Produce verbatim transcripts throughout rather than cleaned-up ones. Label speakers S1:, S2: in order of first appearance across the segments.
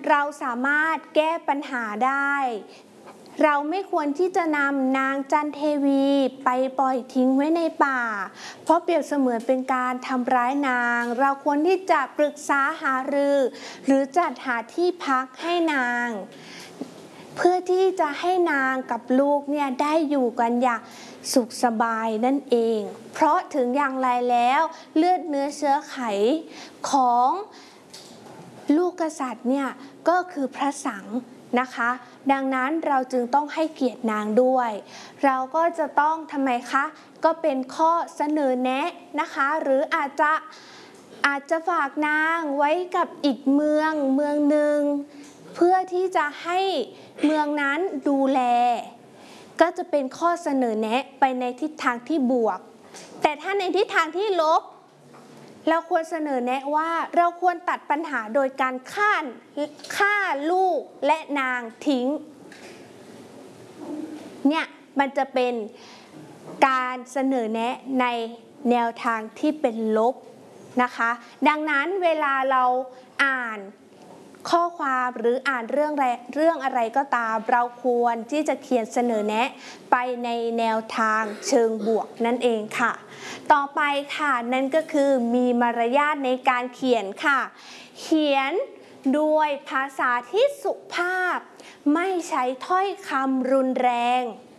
S1: เราสามารถแก้ปัญหาได้เราไม่ควรที่จะนำนางจันเทวีไปปล่อยทิ้งไว้ในป่าเพราะเปรียบเสมือนเป็นการทำร้ายนางเราควรที่จะปรึกษาหารือหรือจัดหาที่พักให้นางเพื่อที่จะให้นางกับลูกเนี่ยได้อยู่กันอย่างสุขสบายนั่นเองเพราะถึงอย่างไรแล้วเลือดเนื้อเชื้อไขของลูกกษัตริย์เนี่ยก็คือพระสังฆนะคะดังนั้นเราจึงต้องให้เกียรตินางด้วยเราก็จะต้องทำไมคะก็เป็นข้อเสนอแนะนะคะหรืออาจจะอาจจะฝากนางไว้กับอีกเมืองเมืองหนึ่งเพื่อที่จะให้เมืองนั้นดูแลก็จะเป็นข้อเสนอแนะไปในทิศทางที่บวกแต่ถ้าในทิศทางที่ลบเราควรเสนอแนะว่าเราควรตัดปัญหาโดยการฆ่าฆ่าลูกและนางทิ้งเนี่ยมันจะเป็นการเสนอแนะในแนวทางที่เป็นลบนะคะดังนั้นเวลาเราอ่านข้อความหรืออ่านเรื่องอะไรเรื่องอะไรก็ตามเราควรที่จะเขียนเสนอแนะไปในแนวทางเชิงบวกนั่นเองค่ะต่อไปค่ะนั่นก็คือมีมารยาทในการเขียนค่ะเขียนด้วยภาษาที่สุภาพไม่ใช้ถ้อยคำรุนแรง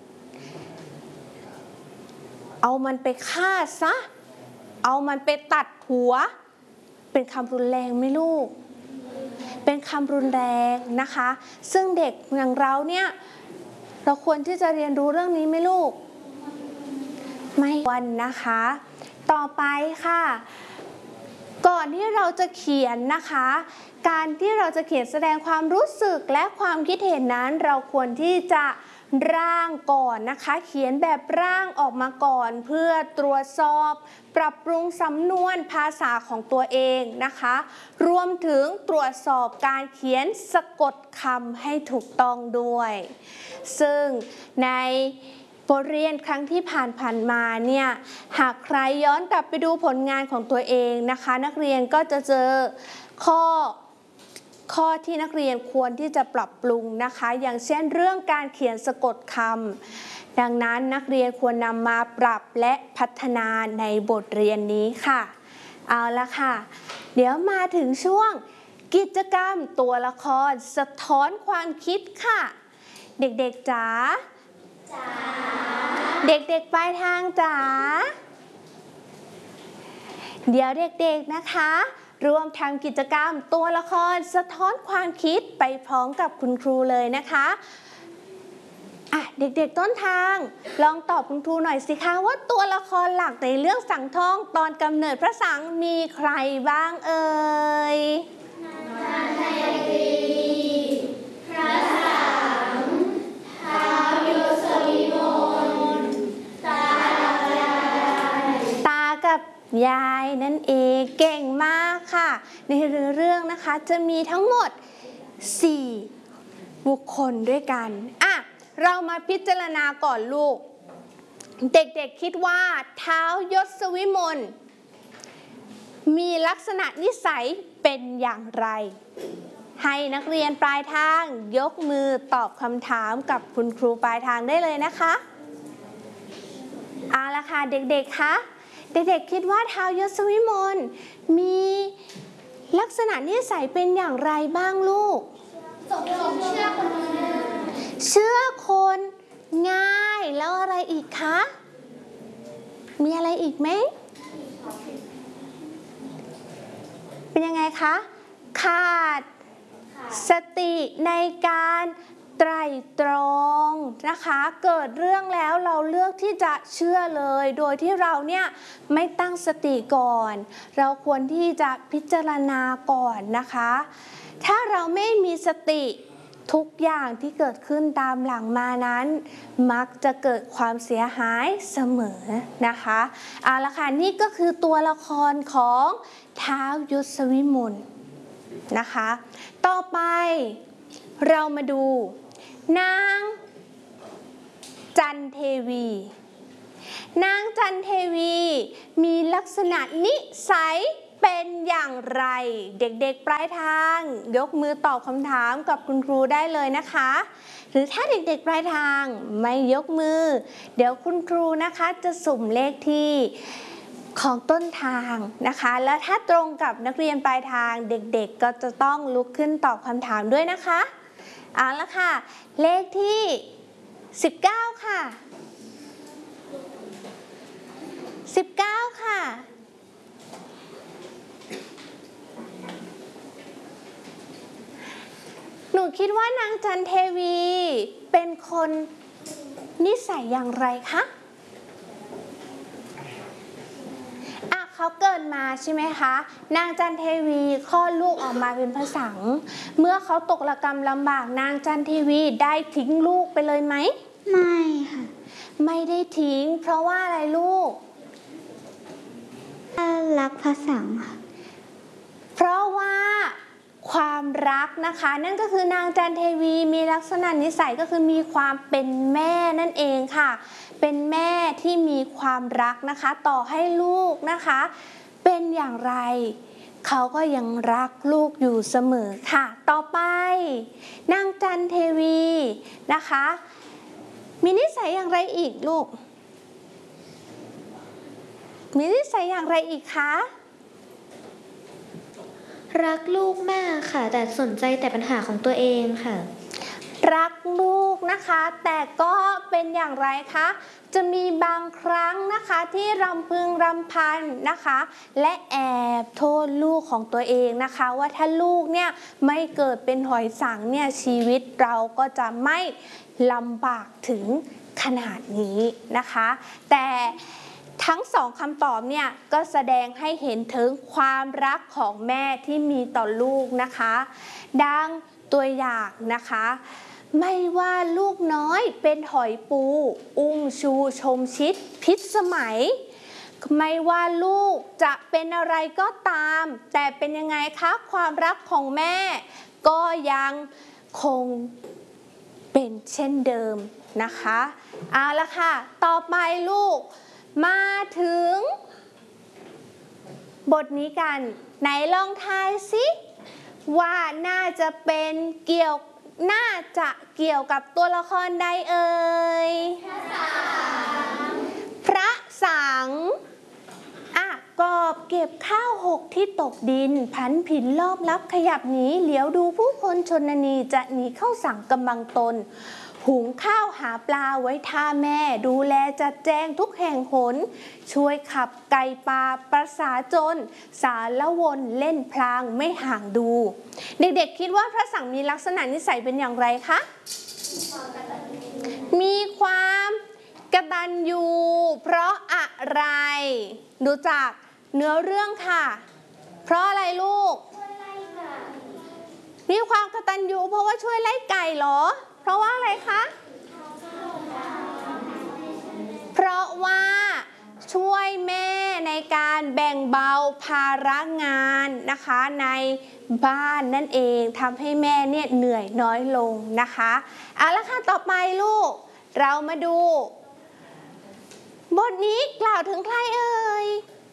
S1: เอามันไปฆ่าซะเอามันไปตัดหัวเป็นคำรุนแรงไหมลูกเป็นคำรุนแรงนะคะซึ่งเด็กอย่างเราเนี่ยเราควรที่จะเรียนรู้เรื่องนี้ไหมลูกไม่ควรนะคะต่อไปค่ะก่อนที่เราจะเขียนนะคะการที่เราจะเขียนแสดงความรู้สึกและความคิดเห็นนั้นเราควรที่จะร่างก่อนนะคะเขียนแบบร่างออกมาก่อนเพื่อตรวจสอบปรับปรุงสำนวนภาษาของตัวเองนะคะรวมถึงตรวจสอบการเขียนสะกดคำให้ถูกต้องด้วยซึ่งในบทเรียนครั้งที่ผ่านๆมาเนี่ยหากใครย้อนกลับไปดูผลงานของตัวเองนะคะนักเรียนก็จะเจอข้อข้อที่นักเรียนควรที่จะปรับปรุงนะคะอย่างเช่นเรื่องการเขียนสะกดคำดังนั้นนักเรียนควรนำมาปรับและพัฒนาในบทเรียนนี้ค่ะเอาละค่ะเดี๋ยวมาถึงช่วงกิจกรรมตัวละครสะท้อนความคิดค่ะเด็กๆจ๋าเด็กๆปลายทางจ๋าเดี๋ยวเด็กๆนะคะร่วมทำกิจกรรมตัวละครสะท้อนความคิดไปพร้อมกับคุณครูเลยนะคะอ่ะเด็กๆต้นทางลองตอบคุณครูหน่อยสิคะว่าตัวละครหลักในเรื่องสังทองตอนกำเนิดพระสังมีใครบ้างเอ่ยนางเทวีพระสังท้าวยศวิมลตาตากับยายนั่นเองเก่งมากค่ะในเรื่องนะคะจะมีทั้งหมดสี่บุคคลด้วยกันอ่ะเรามาพิจารณาก่อนลูกเด็กๆคิดว่าท้าวยศวิมลมีลักษณะนิสัยเป็นอย่างไรให้นักเรียนปลายทางยกมือตอบคำถามกับคุณครูปลายทางได้เลยนะคะเอาละค่ะเด็กๆคะเด็กๆคิดว่าท้าวยศวิมลมีลักษณะนิสัยเป็นอย่างไรบ้างลูกเชื่อคนเชื่อคนง่ายแล้วอะไรอีกคะมีอะไรอีกไหมเป็นยังไงคะขาดสติในการไตร่ตรองนะคะเกิดเรื่องแล้วเราเลือกที่จะเชื่อเลยโดยที่เราเนี่ยไม่ตั้งสติก่อนเราควรที่จะพิจารณาก่อนนะคะถ้าเราไม่มีสติทุกอย่างที่เกิดขึ้นตามหลังมานั้นมักจะเกิดความเสียหายเสมอนะคะเอาละค่ะนี่ก็คือตัวละครของท้าวยศวิมลนะคะต่อไปเรามาดูนางจันเทวีนางจันเทวีมีลักษณะนิสัยเป็นอย่างไรเด็กๆปลายทางยกมือตอบคำถามกับคุณครูได้เลยนะคะหรือถ้าเด็กๆปลายทางไม่ยกมือเดี๋ยวคุณครูนะคะจะสุ่มเลขที่ของต้นทางนะคะและถ้าตรงกับนักเรียนปลายทางเด็กๆก็จะต้องลุกขึ้นตอบคำถามด้วยนะคะเอาละค่ะเลขที่สิบเก้าค่ะสิบเก้าค่ะหนูคิดว่านางจันเทวีเป็นคนนิสัยอย่างไรคะอ่ะเขาเกิดมาใช่ไหมคะนางจันเทวีคลอดลูกออกมาเป็นพระสังเมื่อเขาตกระกำลำบากนางจันเทวีได้ทิ้งลูกไปเลยไหม
S2: ไม่ค่ะ
S1: ไม่ได้ทิ้งเพราะว่าอะไรลูก
S2: รักพระสังฆ์ค่ะ
S1: เพราะว่าความรักนะคะนั่นก็คือนางจันเทวีมีลักษณะนิสัยก็คือมีความเป็นแม่นั่นเองค่ะเป็นแม่ที่มีความรักนะคะต่อให้ลูกนะคะเป็นอย่างไรเขาก็ยังรักลูกอยู่เสมอค่ะต่อไปนางจันเทวีนะคะมีนิสัยอย่างไรอีกลูกมีนิสัยอย่างไรอีกคะ
S2: รักลูกมากค่ะแต่สนใจแต่ปัญหาของตัวเองค่ะ
S1: รักลูกนะคะแต่ก็เป็นอย่างไรคะจะมีบางครั้งนะคะที่รำพึงรำพันนะคะและแอบโทษลูกของตัวเองนะคะว่าถ้าลูกเนี่ยไม่เกิดเป็นหอยสังเนี่ยชีวิตเราก็จะไม่ลำบากถึงขนาดนี้นะคะแต่ทั้งสองคำตอบเนี่ยก็แสดงให้เห็นถึงความรักของแม่ที่มีต่อลูกนะคะดังตัวอย่างนะคะไม่ว่าลูกน้อยเป็นหอยปูอุ้มชูชมชิดพิษสมัยไม่ว่าลูกจะเป็นอะไรก็ตามแต่เป็นยังไงคะความรักของแม่ก็ยังคงเป็นเช่นเดิมนะคะเอาละค่ะต่อไปลูกมาถึงบทนี้กันไหนลองทายสิว่าน่าจะเป็นเกี่ยวน่าจะเกี่ยวกับตัวละครใดเอ่ยพระสังอ่ะกอบเก็บข้าวหกที่ตกดินพันผินรอบลับขยับหนีเหลียวดูผู้คนชนนีจะหนีเข้าสั่งกำบังตนหุงข้าวหาปลาไว้ท่าแม่ดูแลจัดแจงทุกแห่งหนช่วยขับไก่ปลาประสาจนสารวนเล่นพลางไม่ห่างดูเด็กๆคิดว่าพระสังมีลักษณะนิสัยเป็นอย่างไรคะมีความกตัญญูเพราะอะไรดูจากเนื้อเรื่องค่ะเพราะอะไรลูกมีความกตัญญูเพราะว่าช่วยไล่ไก่เหรอเพราะว่าอะไรคะเพราะว่าช่วยแม่ในการแบ่งเบาภาระงานนะคะในบ้านนั่นเองทำให้แม่เนี่ยเหนื่อยน้อยลงนะคะเอาละค่ะต่อไปลูกเรามาดูบทนี้กล่าวถึงใครเอ่ย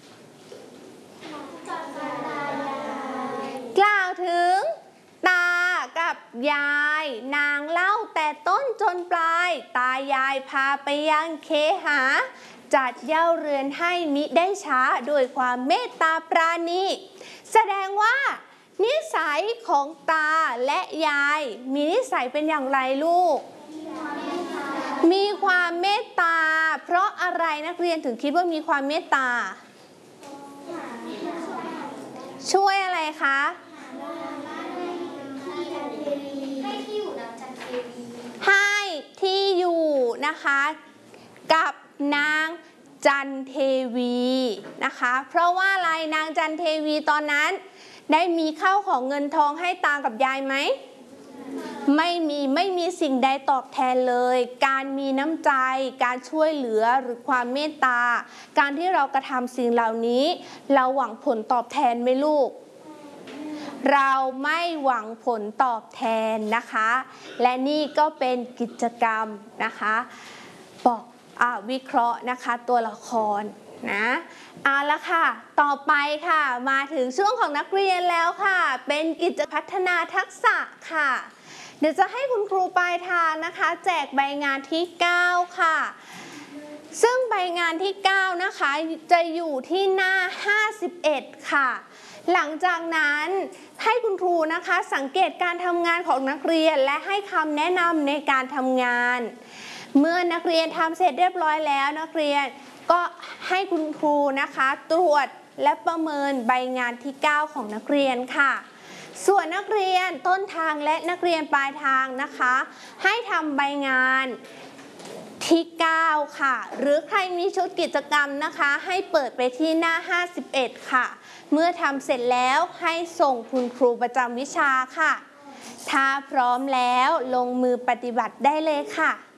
S1: กล่าวถึงตากับยายนางเล่าแต่ต้นจนปลายตายายพาไปยังเคหาจัดเย้าเรือนให้มิได้ช้าโดยความเมตตาปราณีแสดงว่านิสัยของตาและยายมีนิสัยเป็นอย่างไรลูกมีความเมตตาเพราะอะไรนักเรียนถึงคิดว่ามีความเมตตาช่วยอะไรคะให้ที่อยู่นะคะกับนางจันเทวีนะคะเพราะว่าอะไรนางจันเทวีตอนนั้นได้มีข้าวของเงินทองให้ตากับยายไหมไม่มีไม่มีสิ่งใดตอบแทนเลยการมีน้ำใจการช่วยเหลือหรือความเมตตาการที่เรากระทำสิ่งเหล่านี้เราหวังผลตอบแทนไหมลูกเราไม่หวังผลตอบแทนนะคะและนี่ก็เป็นกิจกรรมนะคะบอกอ่าวิเคราะห์นะคะตัวละครนะเอาละค่ะต่อไปค่ะมาถึงช่วงของนักเรียนแล้วค่ะเป็นกิจพัฒนาทักษะค่ะเดี๋ยวจะให้คุณครูปลายทางนะคะแจกใบงานที่เก้าค่ะซึ่งใบงานที่เก้านะคะจะอยู่ที่หน้าห้าสิบเอ็ดค่ะหลังจากนั้นให้คุณครูนะคะสังเกตการทำงานของนักเรียนและให้คำแนะนำในการทำงานเมื่อนักเรียนทำเสร็จเรียบร้อยแล้วนักเรียนก็ให้คุณครูนะคะตรวจและประเมินใบงานที่เก้าของนักเรียนค่ะส่วนนักเรียนต้นทางและนักเรียนปลายทางนะคะให้ทำใบงานที่เก้าค่ะหรือใครมีชุดกิจกรรมนะคะให้เปิดไปที่หน้าห้าสิบเอ็ดค่ะเมื่อทำเสร็จแล้วให้ส่งคุณครูประจำวิชาค่ะถ้าพร้อมแล้วลงมือปฏิบัติได้เลยค่ะ